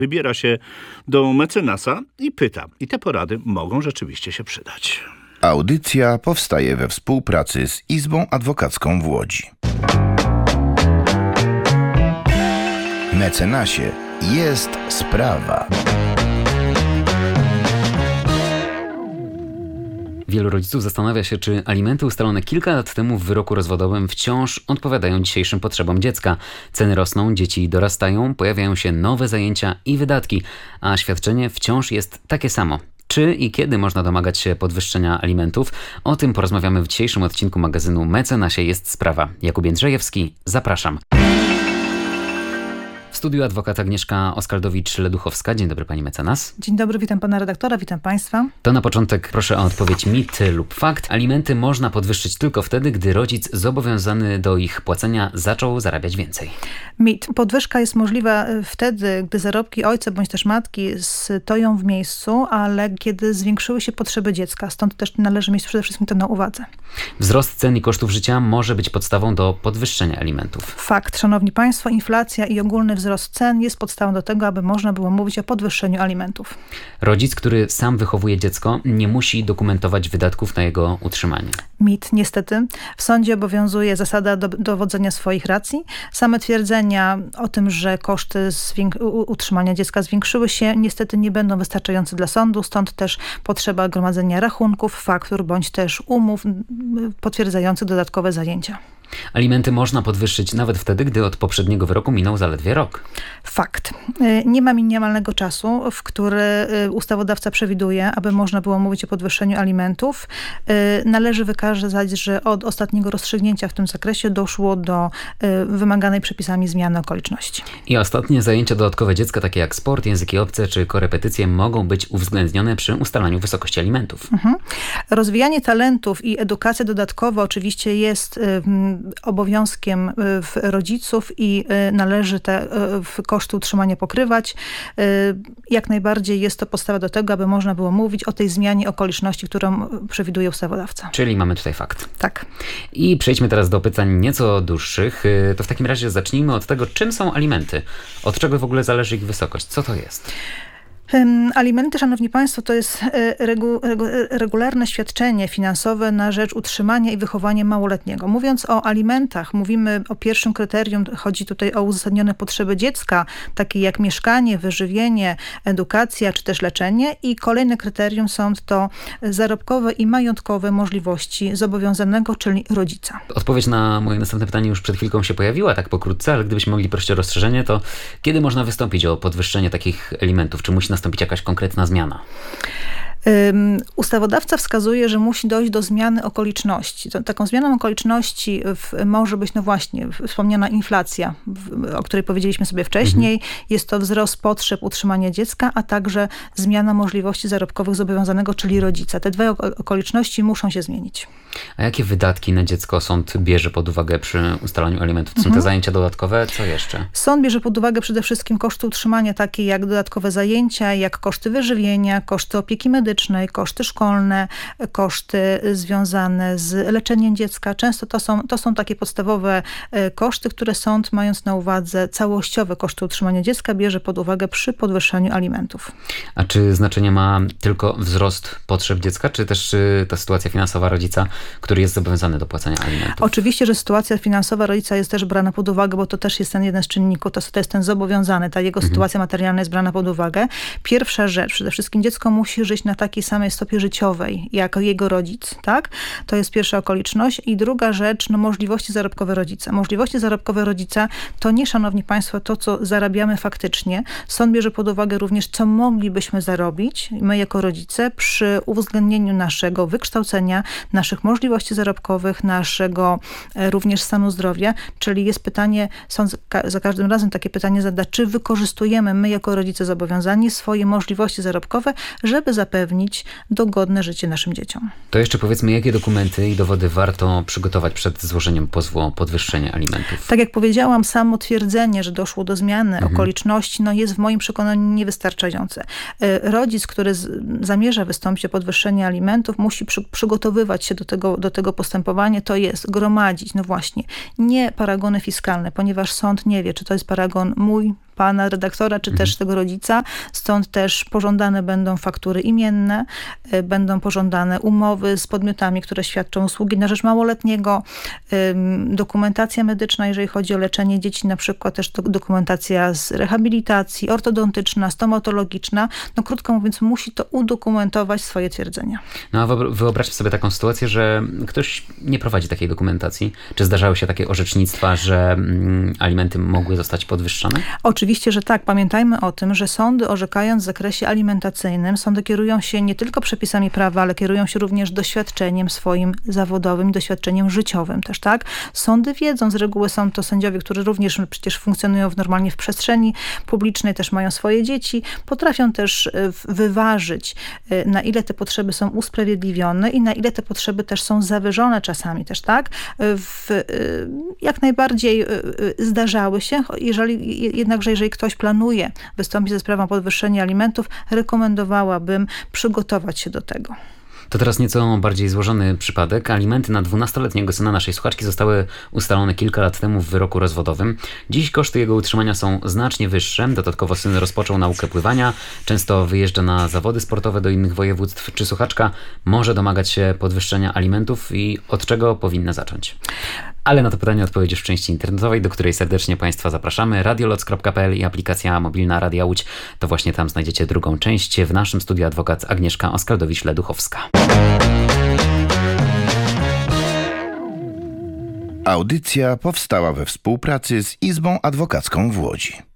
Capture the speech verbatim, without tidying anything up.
Wybiera się do mecenasa i pyta. I te porady mogą rzeczywiście się przydać. Audycja powstaje we współpracy z Izbą Adwokacką w Łodzi. Mecenasie jest sprawa. Wielu rodziców zastanawia się, czy alimenty ustalone kilka lat temu w wyroku rozwodowym wciąż odpowiadają dzisiejszym potrzebom dziecka. Ceny rosną, dzieci dorastają, pojawiają się nowe zajęcia i wydatki, a świadczenie wciąż jest takie samo. Czy i kiedy można domagać się podwyższenia alimentów? O tym porozmawiamy w dzisiejszym odcinku magazynu Mecenasie jest sprawa. Jakub Jędrzejewski, zapraszam. W studiu adwokat Agnieszka Oskaldowicz-Leduchowska. Dzień dobry pani mecenas. Dzień dobry, witam pana redaktora, witam państwa. To na początek proszę o odpowiedź mit lub fakt. Alimenty można podwyższyć tylko wtedy, gdy rodzic zobowiązany do ich płacenia zaczął zarabiać więcej. Mit. Podwyżka jest możliwa wtedy, gdy zarobki ojca bądź też matki stoją w miejscu, ale kiedy zwiększyły się potrzeby dziecka. Stąd też należy mieć przede wszystkim to na uwadze. Wzrost cen i kosztów życia może być podstawą do podwyższenia alimentów. Fakt. Szanowni państwo, inflacja i ogólny wzrost cen jest podstawą do tego, aby można było mówić o podwyższeniu alimentów. Rodzic, który sam wychowuje dziecko, nie musi dokumentować wydatków na jego utrzymanie. Mit. Niestety. W sądzie obowiązuje zasada do, dowodzenia swoich racji. Same twierdzenia o tym, że koszty zwięk- utrzymania dziecka zwiększyły się, niestety nie będą wystarczające dla sądu. Stąd też potrzeba gromadzenia rachunków, faktur bądź też umów potwierdzających dodatkowe zajęcia. Alimenty można podwyższyć nawet wtedy, gdy od poprzedniego wyroku minął zaledwie rok. Fakt. Nie ma minimalnego czasu, w który ustawodawca przewiduje, aby można było mówić o podwyższeniu alimentów. Należy wykazać, że od ostatniego rozstrzygnięcia w tym zakresie doszło do wymaganej przepisami zmiany okoliczności. I ostatnie zajęcia dodatkowe dziecka, takie jak sport, języki obce czy korepetycje, mogą być uwzględnione przy ustalaniu wysokości alimentów. Mhm. Rozwijanie talentów i edukacja dodatkowa oczywiście jest obowiązkiem rodziców i należy te koszty utrzymania pokrywać. Jak najbardziej jest to podstawa do tego, aby można było mówić o tej zmianie okoliczności, którą przewiduje ustawodawca. Czyli mamy tutaj fakt. Tak. I przejdźmy teraz do pytań nieco dłuższych. To w takim razie zacznijmy od tego, czym są alimenty. Od czego w ogóle zależy ich wysokość? Co to jest? Alimenty, szanowni państwo, to jest regu, regu, regularne świadczenie finansowe na rzecz utrzymania i wychowania małoletniego. Mówiąc o alimentach, mówimy o pierwszym kryterium, chodzi tutaj o uzasadnione potrzeby dziecka, takie jak mieszkanie, wyżywienie, edukacja czy też leczenie, i kolejne kryterium są to zarobkowe i majątkowe możliwości zobowiązanego, czyli rodzica. Odpowiedź na moje następne pytanie już przed chwilką się pojawiła, tak pokrótce, ale gdybyśmy mogli prosić o rozszerzenie, to kiedy można wystąpić o podwyższenie takich alimentów? Czy musi nastąpić jakaś konkretna zmiana? Um, ustawodawca wskazuje, że musi dojść do zmiany okoliczności. To, taką zmianą okoliczności w, może być, no właśnie, wspomniana inflacja, w, o której powiedzieliśmy sobie wcześniej. Mhm. Jest to wzrost potrzeb utrzymania dziecka, a także zmiana możliwości zarobkowych zobowiązanego, czyli rodzica. Te dwie okoliczności muszą się zmienić. A jakie wydatki na dziecko sąd bierze pod uwagę przy ustalaniu alimentów? To są mhm. te zajęcia dodatkowe? Co jeszcze? Sąd bierze pod uwagę przede wszystkim koszty utrzymania, takie jak dodatkowe zajęcia, jak koszty wyżywienia, koszty opieki medycznej, koszty szkolne, koszty związane z leczeniem dziecka. Często to są, to są takie podstawowe koszty, które sąd, mając na uwadze całościowe koszty utrzymania dziecka, bierze pod uwagę przy podwyższaniu alimentów. A czy znaczenie ma tylko wzrost potrzeb dziecka, czy też ta sytuacja finansowa rodzica, który jest zobowiązany do płacenia alimentów? Oczywiście, że sytuacja finansowa rodzica jest też brana pod uwagę, bo to też jest ten jeden z czynników, to, to jest ten zobowiązany, ta jego mhm. sytuacja materialna jest brana pod uwagę. Pierwsza rzecz, przede wszystkim dziecko musi żyć na takiej samej stopie życiowej, jak jego rodzic, tak? To jest pierwsza okoliczność. I druga rzecz, no możliwości zarobkowe rodzica. Możliwości zarobkowe rodzica to nie, szanowni państwo, to, co zarabiamy faktycznie. Sąd bierze pod uwagę również, co moglibyśmy zarobić, my jako rodzice, przy uwzględnieniu naszego wykształcenia, naszych możliwości zarobkowych, naszego również stanu zdrowia. Czyli jest pytanie, sąd za każdym razem takie pytanie zada, czy wykorzystujemy my jako rodzice zobowiązani swoje możliwości zarobkowe, żeby zapewnić dogodne życie naszym dzieciom. To jeszcze powiedzmy, jakie dokumenty i dowody warto przygotować przed złożeniem pozwu o podwyższenie alimentów? Tak jak powiedziałam, samo twierdzenie, że doszło do zmiany mhm. okoliczności, no jest w moim przekonaniu niewystarczające. Rodzic, który z, zamierza wystąpić o podwyższenie alimentów, musi przy, przygotowywać się do tego, do tego postępowania, to jest gromadzić, no właśnie, nie paragony fiskalne, ponieważ sąd nie wie, czy to jest paragon mój, pana redaktora, czy też tego rodzica. Stąd też pożądane będą faktury imienne, y, będą pożądane umowy z podmiotami, które świadczą usługi na rzecz małoletniego, y, dokumentacja medyczna, jeżeli chodzi o leczenie dzieci, na przykład też do, dokumentacja z rehabilitacji, ortodontyczna, stomatologiczna. No krótko mówiąc, musi to udokumentować swoje twierdzenia. No a wyobra- wyobraźcie sobie taką sytuację, że ktoś nie prowadzi takiej dokumentacji. Czy zdarzały się takie orzecznictwa, że mm, alimenty mogły zostać podwyższone? Oczywiście, że tak. Pamiętajmy o tym, że sądy, orzekając w zakresie alimentacyjnym, sądy kierują się nie tylko przepisami prawa, ale kierują się również doświadczeniem swoim zawodowym, doświadczeniem życiowym też, tak? Sądy wiedzą, z reguły są to sędziowie, którzy również przecież funkcjonują w, normalnie w przestrzeni publicznej, też mają swoje dzieci, potrafią też wyważyć, na ile te potrzeby są usprawiedliwione i na ile te potrzeby też są zawyżone czasami też, tak? W, jak najbardziej zdarzały się, jeżeli, jednakże jeżeli ktoś planuje wystąpić ze sprawą podwyższenia alimentów, rekomendowałabym przygotować się do tego. To teraz nieco bardziej złożony przypadek. Alimenty na dwunastoletniego syna naszej słuchaczki zostały ustalone kilka lat temu w wyroku rozwodowym. Dziś koszty jego utrzymania są znacznie wyższe. Dodatkowo syn rozpoczął naukę pływania, często wyjeżdża na zawody sportowe do innych województw. Czy słuchaczka może domagać się podwyższenia alimentów i od czego powinna zacząć? Ale na to pytanie odpowiedzisz w części internetowej, do której serdecznie Państwa zapraszamy. radioloc kropka p l i aplikacja mobilna Radia Łódź. To właśnie tam znajdziecie drugą część. W naszym studiu adwokat Agnieszka Oskaldowicz-Leduchowska. Audycja powstała we współpracy z Izbą Adwokacką w Łodzi.